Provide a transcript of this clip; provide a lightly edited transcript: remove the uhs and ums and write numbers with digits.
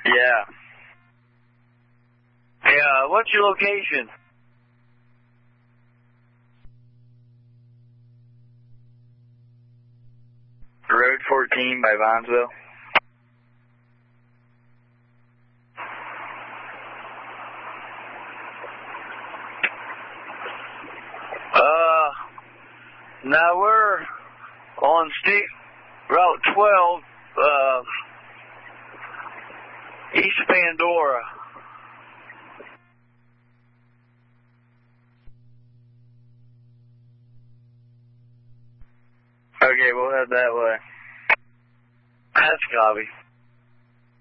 Yeah. Hey, what's your location? Road 14 by Vinesville. Now we're on Route 12, East Pandora. Okay, we'll head that way. That's copy.